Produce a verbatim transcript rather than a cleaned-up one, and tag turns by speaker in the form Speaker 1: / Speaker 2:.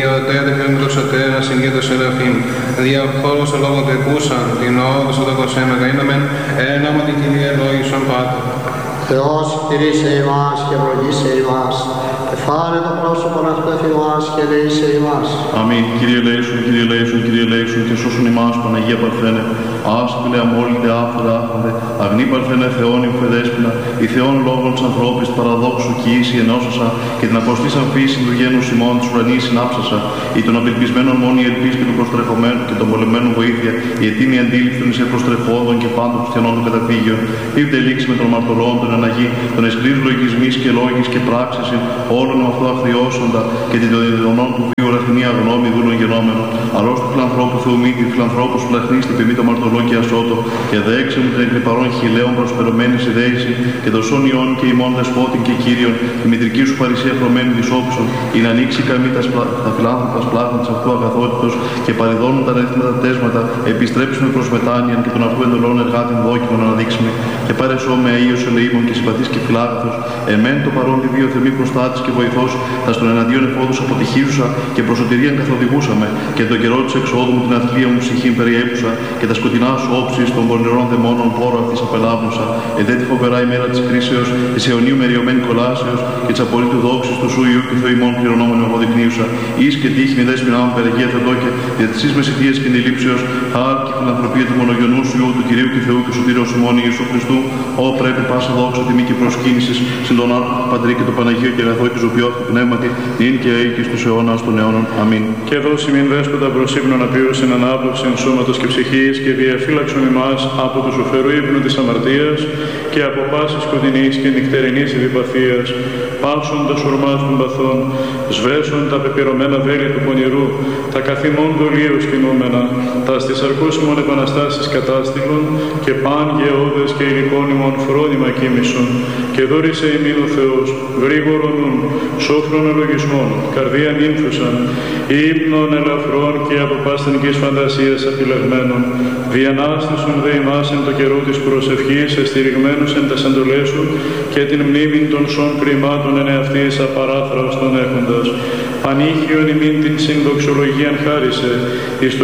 Speaker 1: Το έδειχνε με το ξωτέρα και το σεραφείμ. Διαορθώνω σε λόγο του εκούσαν, την όδο στο δοκοσέ μεγαείναμεν, έναμα την Κυρία ευλόγησον Πάτερ.
Speaker 2: Θεός τηρήσε ημάς και ευλογήσε ημάς. Εφάνε το πρόσωπο αυτού εφημάς και ελέησε ημάς.
Speaker 3: Αμήν. Κύριε ελέησον, Κύριε ελέησον, Κύριε ελέησον και σώσον ημάς Παναγία Παρθένε. Άσπηλε αμόλυντε άφθορα άχονται, αγνή Παρθένε Θεόν ημφεδέσποινα, η Θεόν λόγων της ανθρώπης παραδόξου και ίση ενώσασα και την αποστήσαν φύση του γένους ημών της ουρανής συνάψασα, ή των απελπισμένων μόνη η ελπίς και του προστρεχομένου και των πολεμένων βοήθεια, η αιτήμη αντίληπτων εις προστρεχόντων και πάντων χριστιανών των καταφύγιων, ήρθε λήξη με των μαρτωρών, των εναγή, των εσχρής λογισμής και λόγης και πράξης, όλων με αυτό αχριώσοντα και την διδονών του βίου ραθινή αγνώμη δούλων γενόμενων, αρρώστου φιλανθρώπου θεομήτη, φιλανθρώπου πλαχνή στην ποιμή των μαρτωλών και ασώτο, και δέξε μου την εκλυπαρών χιλέων προσφερωμένη ιδέηση, και δοσών ιών και ημών δεσπότην και κύριων, τη μητρική σου παρησία χρωμένη δυσόψων, ή να ανοίξει καμή τα, σπλα... τα φιλάνθρωπα σπλάχνα τη αυτού αγαθότητος, και παριδώνουν τα ρέθιμα τέσματα, επιστρέψουμε προς μετάνοιαν και των αυτού εντολών εργάτην δόκιμων αναδείξουμε, και πάρε σώμε αΐος ελεήμων και συμπαθής και φιλάγαθος, εμέν το παρόν τη δύο θεμή προστάτης και βοηθός, τα στον εναντίον εφόδους αποτυχίζουσα και προσωτηρίαν καθοδηγούσαμε, και τον καιρό της εξόδου μου την αθλία μου ψυχήν περιέπουσα, και τα σκοτεινά σου όψεις των πονηρών δαιμόνων πόρο αυτής απελάβνουσα, εδέ τη φοβερά ημέρα της κρίσεως, της αιωνίου μεριωμένη κολάσεως, και της απολύτου δόξης του σου Υιού και Θεού ημών κληρονόμενου αποδεικνύουσα, εις και τύχη μη δέσποινα μου περαιγία Θεοδόκε, δια της εις μεσητείας και νηλήψεως, χάρ και φιλανθρωπία του μονογενού σου Υιού, του Κυρίου και Θεού και σωτήρεως ημών Ιησού Χριστού, ό πρέπει πάσα δόξα τιμή και προσκύνησης, συν τον Άρχον του Πατρί και το Παναγίο και αγαθό και ζωοποιόθη πνεύματι, νυν και αεί και στους αιώνας των αιώνων. Αμήν.
Speaker 4: Και δώσει μην δέσποτα προς ύπνον απείωσιν ανάπαυσιν σώματος και ψυχής, και διαφύλαξον ημάς από του σοφερού ύπνου της αμαρτίας και από πάσης σκοτεινής και νυχτερινής ειδιπαθίας, πάσον τα σουρμάς των παθών, σβέσον τα πεπειρωμένα βέλη του πονηρού, τα καθημών δολίως κινούμενα, τα στις αρκούσιμων επαναστάσεις κατάστηλων, και παν γεώδες και υλικών ημών φρόνημα κοίμησον, και δόρισε ημίν ο Θεός, γρήγορον νουν, σόφρον αλογισμών, καρδίαν ύμφουσαν, ύπνων ελαφρών και από πάσθενικής φαντασίας απειλεγμένων, διανάστησον δε ημάς εν το καιρό της προσευχής, εστηριγμένους εν τας εντολές σου, και την μνήμην των σών κρυμάτων εν εαυτής απαράθραυστον έχοντας. Πανήχιον ημίν την συνδοξολογίαν χάρισε, εις το